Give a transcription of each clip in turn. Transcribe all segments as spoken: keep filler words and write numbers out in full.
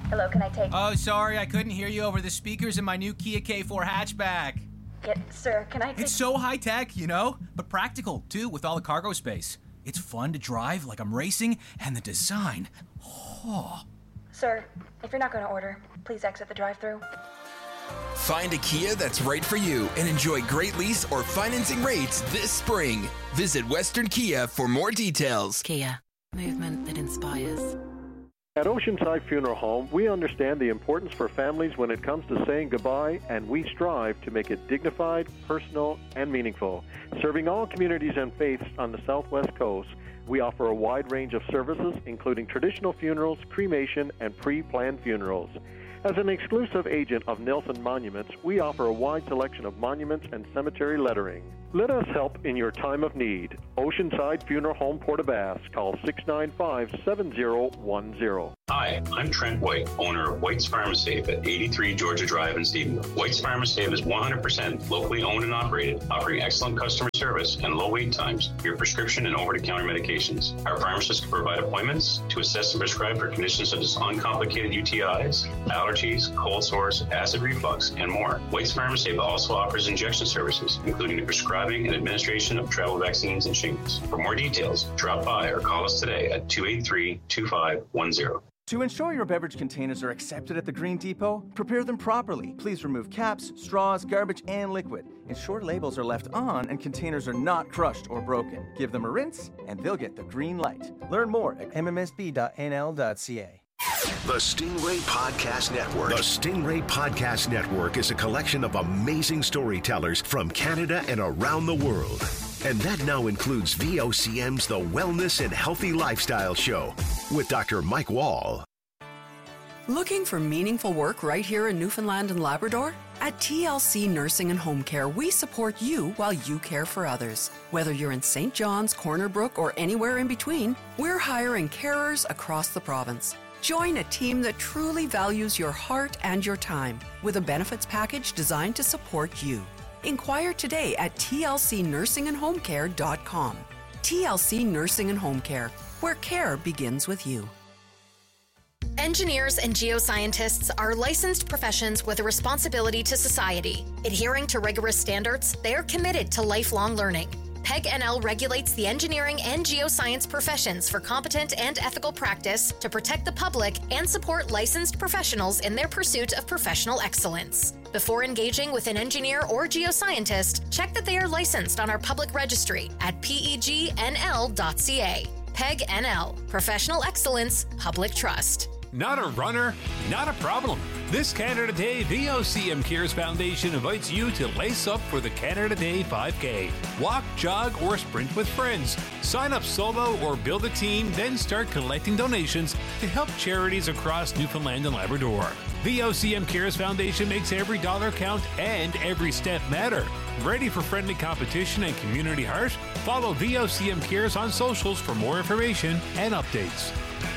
Hello, can I take... Oh, sorry, I couldn't hear you over the speakers in my new Kia K four hatchback. Yeah, sir, can I take... It's so high-tech, you know, but practical, too, with all the cargo space. It's fun to drive like I'm racing, and the design... Oh. Sir, if you're not going to order, please exit the drive-thru. Find a Kia that's right for you and enjoy great lease or financing rates this spring. Visit Western Kia for more details. Kia, movement that inspires. At Oceanside Funeral Home, we understand the importance for families when it comes to saying goodbye, and we strive to make it dignified, personal, and meaningful. Serving all communities and faiths on the Southwest Coast, we offer a wide range of services, including traditional funerals, cremation, and pre-planned funerals. As an exclusive agent of Nelson Monuments, we offer a wide selection of monuments and cemetery lettering. Let us help in your time of need. Oceanside Funeral Home, Port aux Basques. Call six nine five, seven zero one zero. Hi, I'm Trent White, owner of White's Pharmasafe at eighty-three Georgia Drive in Stephenville. White's Pharmasafe is one hundred percent locally owned and operated, offering excellent customer service and low wait times for your prescription and over-the-counter medications. Our pharmacists can provide appointments to assess and prescribe for conditions such as uncomplicated U T Is, allergies, cold sores, acid reflux, and more. White's Pharmasafe also offers injection services, including the prescribing and administration of travel vaccines and shingles. For more details, drop by or call us today at two eight three, two five one zero. To ensure your beverage containers are accepted at the Green Depot, prepare them properly. Please remove caps, straws, garbage, and liquid. Ensure labels are left on and containers are not crushed or broken. Give them a rinse, and they'll get the green light. Learn more at m m s b dot n l dot c a. The Stingray Podcast Network. The Stingray Podcast Network is a collection of amazing storytellers from Canada and around the world. And that now includes V O C M's The Wellness and Healthy Lifestyle Show with Doctor Mike Wall. Looking for meaningful work right here in Newfoundland and Labrador? At T L C Nursing and Home Care, we support you while you care for others. Whether you're in Saint John's, Corner Brook, or anywhere in between, we're hiring carers across the province. Join a team that truly values your heart and your time with a benefits package designed to support you. Inquire today at t l c nursing and home care dot com. T L C Nursing and Home Care, where care begins with you. Engineers and geoscientists are licensed professions with a responsibility to society. Adhering to rigorous standards, they are committed to lifelong learning. P E G N L regulates the engineering and geoscience professions for competent and ethical practice to protect the public and support licensed professionals in their pursuit of professional excellence. Before engaging with an engineer or geoscientist, check that they are licensed on our public registry at p e g n l dot c a. P E G N L, Professional Excellence, Public Trust. Not a runner? Not a problem. This Canada Day, V O C M Cares Foundation invites you to lace up for the Canada Day five K. Walk, jog, or sprint with friends. Sign up solo or build a team, then start collecting donations to help charities across Newfoundland and Labrador. V O C M Cares Foundation makes every dollar count and every step matter. Ready for friendly competition and community heart? Follow V O C M Cares on socials for more information and updates.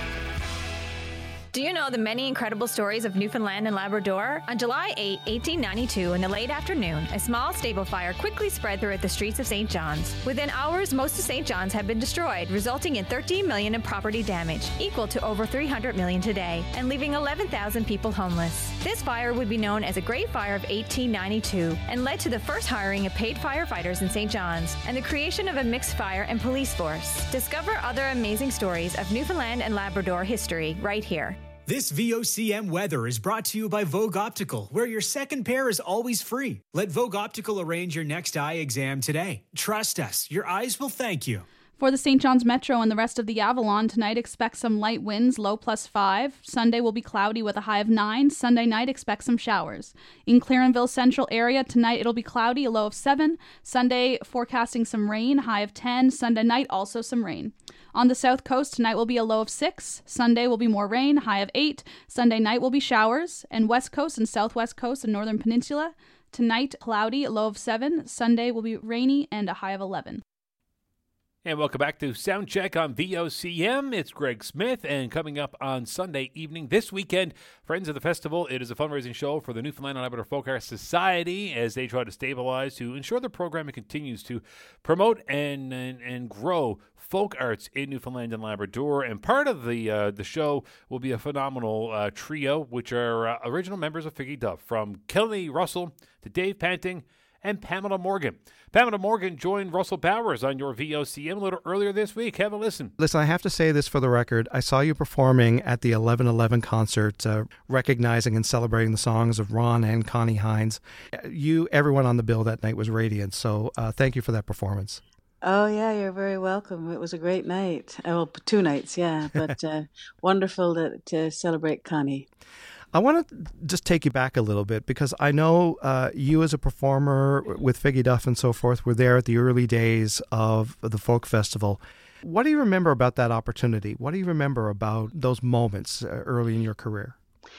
Do you know the many incredible stories of Newfoundland and Labrador? On July eighth, eighteen ninety-two, in the late afternoon, a small stable fire quickly spread throughout the streets of Saint John's. Within hours, most of Saint John's had been destroyed, resulting in thirteen million dollars in property damage, equal to over three hundred million dollars today, and leaving eleven thousand people homeless. This fire would be known as the Great Fire of eighteen ninety-two and led to the first hiring of paid firefighters in Saint John's and the creation of a mixed fire and police force. Discover other amazing stories of Newfoundland and Labrador history right here. This V O C M weather is brought to you by Vogue Optical, where your second pair is always free. Let Vogue Optical arrange your next eye exam today. Trust us, your eyes will thank you. For the Saint John's Metro and the rest of the Avalon, tonight expect some light winds, low plus five. Sunday will be cloudy with a high of nine. Sunday night expect some showers. In Clarenville Central area, tonight it'll be cloudy, a low of seven. Sunday forecasting some rain, high of ten. Sunday night also some rain. On the south coast, tonight will be a low of six. Sunday will be more rain, high of eight. Sunday night will be showers. And west coast and southwest coast and northern peninsula, tonight cloudy, a low of seven. Sunday will be rainy and a high of eleven. And welcome back to Soundcheck on V O C M. It's Greg Smith, and coming up on Sunday evening this weekend, Friends of the Festival. It is a fundraising show for the Newfoundland and Labrador Folk Arts Society as they try to stabilize to ensure the programming continues to promote and and, and grow folk arts in Newfoundland and Labrador. And part of the uh, the show will be a phenomenal uh, trio, which are uh, original members of Figgy Duff, from Kelly Russell to Dave Panting and Pamela Morgan. Pamela Morgan joined Russell Bowers on your V O C M a little earlier this week. Have a listen. Listen, I have to say this for the record. I saw you performing at the eleven eleven concert, uh, recognizing and celebrating the songs of Ron and Connie Hines. You, everyone on the bill that night was radiant, so uh, thank you for that performance. Oh, yeah, you're very welcome. It was a great night. Uh, well, two nights, yeah, but uh, wonderful to, to celebrate Connie. I want to just take you back a little bit, because I know uh, you as a performer with Figgy Duff and so forth were there at the early days of the folk festival. What do you remember about that opportunity? What do you remember about those moments uh, early in your career?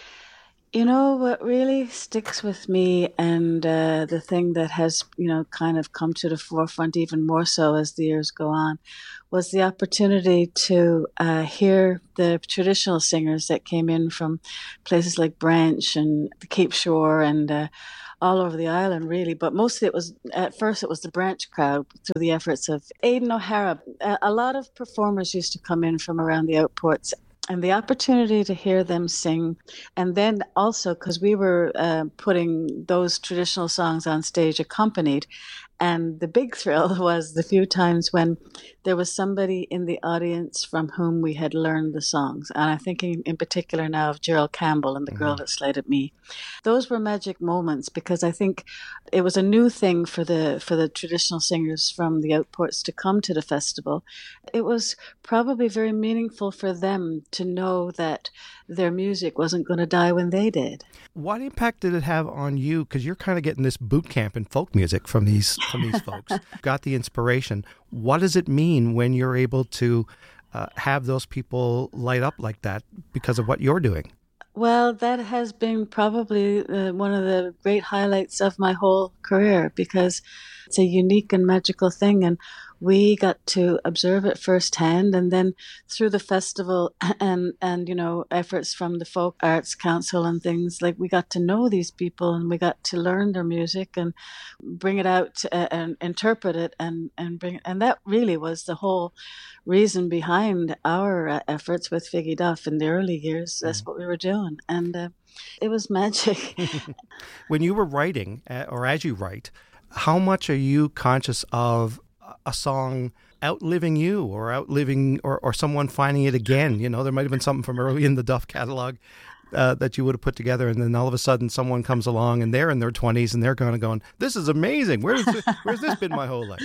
You know, what really sticks with me, and uh, the thing that has, you know, kind of come to the forefront even more so as the years go on, was the opportunity to uh, hear the traditional singers that came in from places like Branch and the Cape Shore and uh, all over the island, really. But mostly it was, at first it was the Branch crowd through the efforts of Aidan O'Hara. A, a lot of performers used to come in from around the outports, and the opportunity to hear them sing. And then also, because we were uh, putting those traditional songs on stage accompanied, and the big thrill was the few times when there was somebody in the audience from whom we had learned the songs. And I'm thinking in particular now of Gerald Campbell and The Girl That Slighted Me. Those were magic moments, because I think it was a new thing for the for the traditional singers from the outports to come to the festival. It was probably very meaningful for them to know that their music wasn't going to die when they did. What impact did it have on you? Because you're kind of getting this boot camp in folk music from these from these folks. Got the inspiration. What does it mean when you're able to uh, have those people light up like that because of what you're doing? Well, that has been probably uh, one of the great highlights of my whole career, because it's a unique and magical thing, and we got to observe it firsthand. And then through the festival and, and you know, efforts from the Folk Arts Council and things, like, we got to know these people, and we got to learn their music and bring it out uh, and interpret it and, and bring it. And that really was the whole reason behind our uh, efforts with Figgy Duff in the early years. That's mm. what we were doing. And uh, it was magic. When you were writing, uh, or as you write, how much are you conscious of a song outliving you, or outliving, or, or someone finding it again? You know, there might have been something from early in the Duff catalog uh, that you would have put together, and then all of a sudden someone comes along and they're in their twenties and they're kind of going, "This is amazing. Where's this, where's this been my whole life?"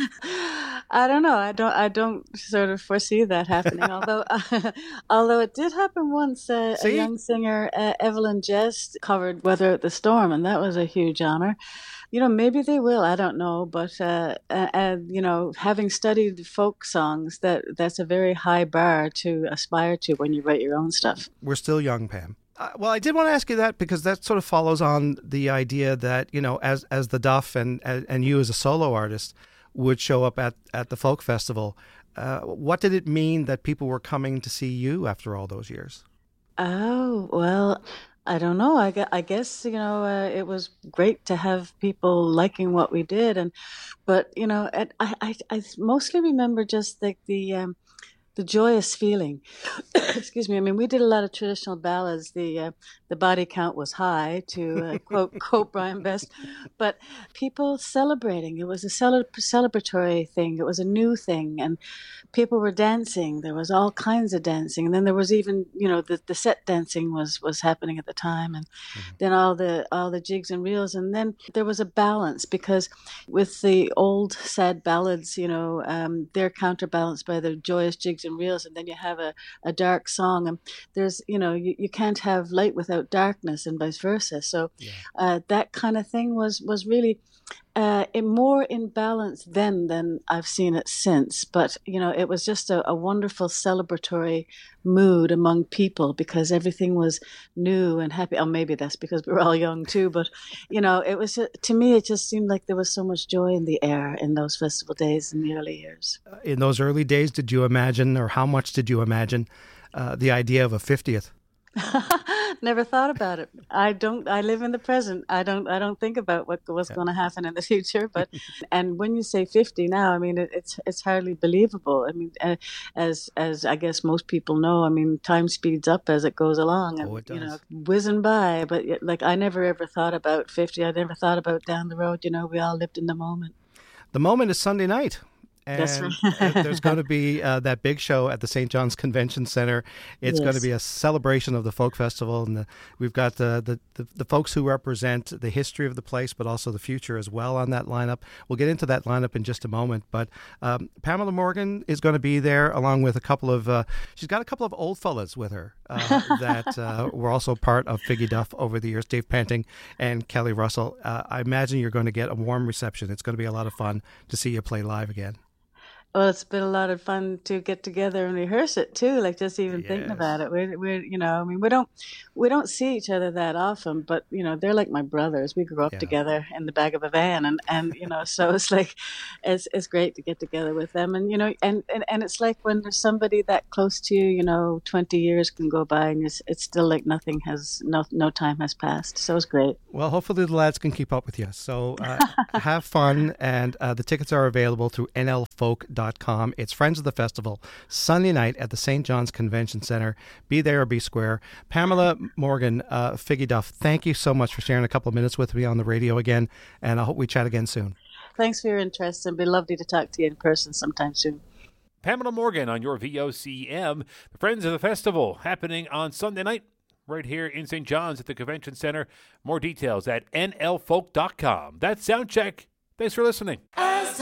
I don't know. I don't. I don't sort of foresee that happening. although, uh, although it did happen once. Uh, a young singer, uh, Evelyn Jest, covered "Weather at the Storm," and that was a huge honor. You know, maybe they will. I don't know, but uh, uh, you know, having studied folk songs, that that's a very high bar to aspire to when you write your own stuff. We're still young, Pam. Uh, well, I did want to ask you that, because that sort of follows on the idea that, you know, as as the Duff and and you as a solo artist would show up at, at the folk festival. Uh, what did it mean that people were coming to see you after all those years? Oh, well, I don't know. I, I guess, you know, uh, it was great to have people liking what we did. And, but, you know, I, I, I mostly remember just like the, um, the joyous feeling. Excuse me. I mean, we did a lot of traditional ballads. The uh, the body count was high, to uh, quote quote Brian Best, but people celebrating. It was a cele- celebratory thing. It was a new thing, and people were dancing. There was all kinds of dancing, and then there was even, you know, the, the set dancing was, was happening at the time, and mm-hmm. then all the all the jigs and reels, and then there was a balance, because with the old sad ballads, you know, um, they're counterbalanced by the joyous jigs and reels, and then you have a, a dark song, and there's, you know, you, you can't have light without darkness, and vice versa. So yeah. uh, that kind of thing was was really uh, in more in balance then than I've seen it since. But, you know, it was just a, a wonderful celebratory mood among people because everything was new and happy. Oh, maybe that's because we were all young too. But, you know, it was, to me, it just seemed like there was so much joy in the air in those festival days in the early years. In those early days, did you imagine, or how much did you imagine uh, the idea of a fiftieth? Never thought about it. I don't. I live in the present. I don't. I don't think about what what's yeah. going to happen in the future. But and when you say fifty now, I mean it, it's it's hardly believable. I mean, uh, as as I guess most people know, I mean time speeds up as it goes along, and oh, it does. you know, whizzing by. But like I never ever thought about fifty. I never thought about down the road. You know, we all lived in the moment. The moment is Sunday night. And That's right. there's going to be uh, that big show at the Saint John's Convention Center. It's yes. going to be a celebration of the folk festival, and the, we've got the, the, the, the folks who represent the history of the place, but also the future as well on that lineup. We'll get into that lineup in just a moment. But um, Pamela Morgan is going to be there along with a couple of, uh, she's got a couple of old fellas with her uh, that uh, were also part of Figgy Duff over the years, Dave Panting and Kelly Russell. Uh, I imagine you're going to get a warm reception. It's going to be a lot of fun to see you play live again. Well, it's been a lot of fun to get together and rehearse it too. Like just even yes. thinking about it, we're, we're, you know, I mean, we don't, we don't see each other that often, but you know, they're like my brothers. We grew up yeah. together in the back of a van, and, and you know, so it's like, it's it's great to get together with them, and you know, and, and, and it's like when there's somebody that close to you, you know, twenty years can go by, and it's it's still like nothing has, no no time has passed. So it's great. Well, hopefully the lads can keep up with you. So uh, have fun, and uh, the tickets are available through N L folk dot com. It's Friends of the Festival, Sunday night at the Saint John's Convention Center. Be there or be square. Pamela Morgan, uh, Figgy Duff, thank you so much for sharing a couple of minutes with me on the radio again, and I hope we chat again soon. Thanks for your interest, and it'd be lovely to talk to you in person sometime soon. Pamela Morgan on your V O C M, the Friends of the Festival, happening on Sunday night right here in Saint John's at the Convention Center. More details at N L folk dot com. That's Soundcheck. Thanks for listening.